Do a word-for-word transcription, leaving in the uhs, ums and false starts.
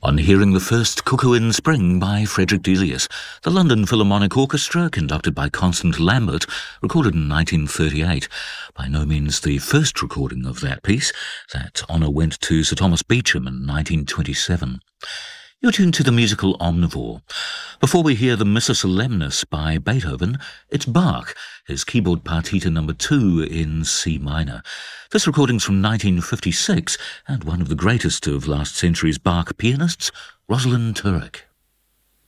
On hearing the first Cuckoo in Spring by Frederick Delius, the London Philharmonic Orchestra, conducted by Constant Lambert, recorded in nineteen thirty-eight. By no means the first recording of that piece. That honour went to Sir Thomas Beecham in nineteen twenty-seven. You're tuned to the musical Omnivore. Before we hear the Missa Solemnis by Beethoven, it's Bach, his keyboard partita number two in C minor. This recording's from nineteen fifty-six, and one of the greatest of last century's Bach pianists, Rosalind Turek.